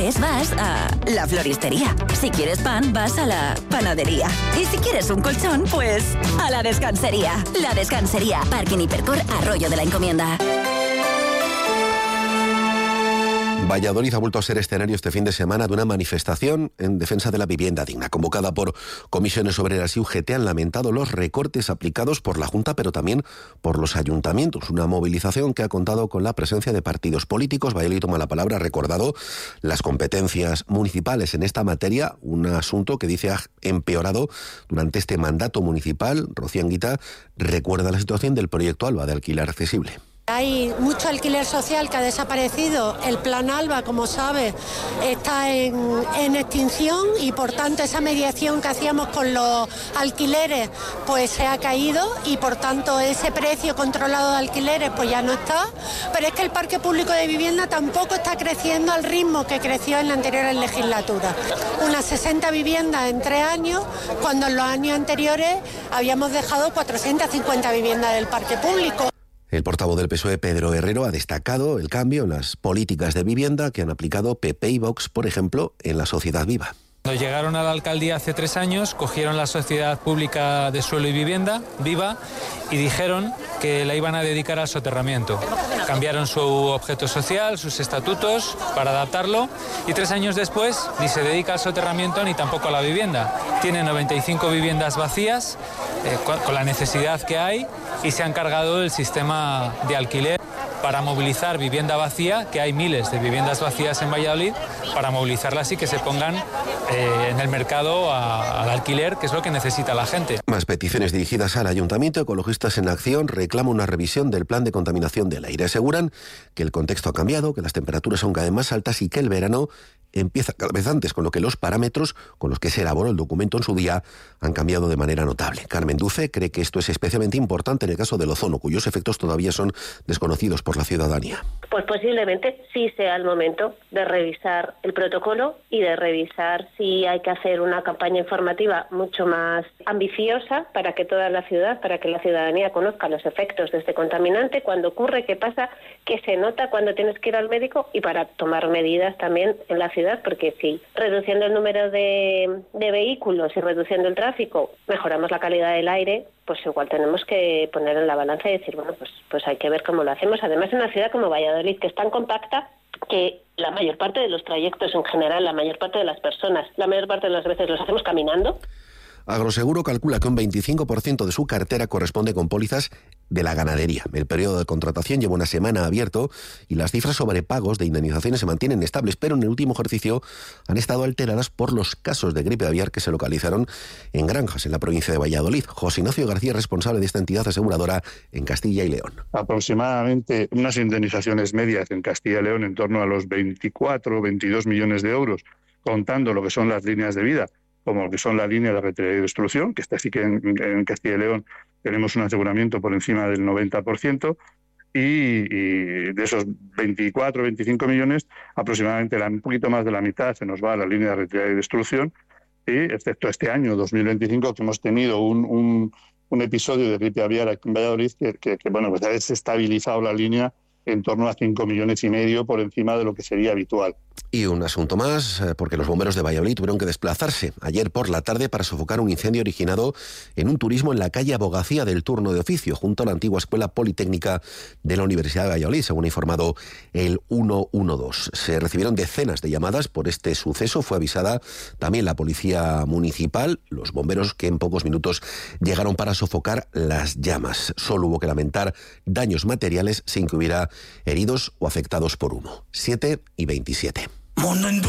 flores, vas a la floristería. Si quieres pan, vas a la panadería. Y si quieres un colchón, pues a la descansería. La Descansería, Parking Hipercor, Arroyo de la Encomienda. Valladolid ha vuelto a ser escenario este fin de semana de una manifestación en defensa de la vivienda digna. Convocada por comisiones obreras y UGT, han lamentado los recortes aplicados por la Junta, pero también por los ayuntamientos. Una movilización que ha contado con la presencia de partidos políticos. Valladolid toma la palabra, ha recordado las competencias municipales en esta materia, un asunto que dice ha empeorado durante este mandato municipal. Rocío Anguita recuerda la situación del proyecto ALBA de alquiler accesible. Hay mucho alquiler social que ha desaparecido. El plan ALBA, como sabe, está en extinción y por tanto esa mediación que hacíamos con los alquileres pues se ha caído y por tanto ese precio controlado de alquileres pues ya no está. Pero es que el parque público de vivienda tampoco está creciendo al ritmo que creció en la anterior legislatura. Unas 60 viviendas en 3 años, cuando en los años anteriores habíamos dejado 450 viviendas del parque público. El portavoz del PSOE, Pedro Herrero, ha destacado el cambio en las políticas de vivienda que han aplicado PP y Vox, por ejemplo, en la Sociedad Viva. Cuando llegaron a la alcaldía hace 3 años, cogieron la Sociedad Pública de Suelo y Vivienda, Viva, y dijeron que la iban a dedicar al soterramiento. Cambiaron su objeto social, sus estatutos, para adaptarlo, y 3 años después ni se dedica al soterramiento ni tampoco a la vivienda. Tiene 95 viviendas vacías, con la necesidad que hay, y se han cargado el sistema de alquiler para movilizar vivienda vacía, que hay miles de viviendas vacías en Valladolid, para movilizarlas y que se pongan en el mercado al alquiler, que es lo que necesita la gente. Más peticiones dirigidas al Ayuntamiento. Ecologistas en Acción reclaman una revisión del plan de contaminación del aire. Aseguran que el contexto ha cambiado, que las temperaturas son cada vez más altas y que el verano empieza cada vez antes, con lo que los parámetros con los que se elaboró el documento en su día han cambiado de manera notable. Carmen Duce cree que esto es especialmente importante en el caso del ozono, cuyos efectos todavía son desconocidos por la ciudadanía. Pues posiblemente sí sea el momento de revisar el protocolo y de revisar si hay que hacer una campaña informativa mucho más ambiciosa para que toda la ciudad, para que la ciudadanía conozca los efectos de este contaminante, cuándo ocurre, qué pasa, qué se nota cuando tienes que ir al médico y para tomar medidas también en la ciudad, porque si reduciendo el número de vehículos y reduciendo el tráfico mejoramos la calidad del aire, pues igual tenemos que poner en la balanza y decir, bueno, pues hay que ver cómo lo hacemos. Además, en una ciudad como Valladolid, que es tan compacta, que la mayor parte de los trayectos en general, la mayor parte de las personas, la mayor parte de las veces los hacemos caminando. Agroseguro calcula que un 25% de su cartera corresponde con pólizas de la ganadería. El periodo de contratación lleva una semana abierto y las cifras sobre pagos de indemnizaciones se mantienen estables, pero en el último ejercicio han estado alteradas por los casos de gripe aviar que se localizaron en granjas en la provincia de Valladolid. José Ignacio García, responsable de esta entidad aseguradora en Castilla y León. Aproximadamente unas indemnizaciones medias en Castilla y León en torno a los 24 o 22 millones de euros, contando lo que son las líneas de vida, como lo que son la línea de retirada y destrucción, que sí que en Castilla y León tenemos un aseguramiento por encima del 90%, y de esos 24 o 25 millones, aproximadamente un poquito más de la mitad se nos va a la línea de retirada y destrucción, y excepto este año 2025, que hemos tenido un episodio de gripe aviar aquí en Valladolid, que pues ha desestabilizado la línea en torno a 5,5 millones por encima de lo que sería habitual. Y un asunto más, porque los bomberos de Valladolid tuvieron que desplazarse ayer por la tarde para sofocar un incendio originado en un turismo en la calle Abogacía del Turno de Oficio, junto a la antigua Escuela Politécnica de la Universidad de Valladolid, según ha informado el 112. Se recibieron decenas de llamadas por este suceso. Fue avisada también la Policía Municipal, los bomberos que en pocos minutos llegaron para sofocar las llamas. Solo hubo que lamentar daños materiales sin que hubiera heridos o afectados por humo. 7:27.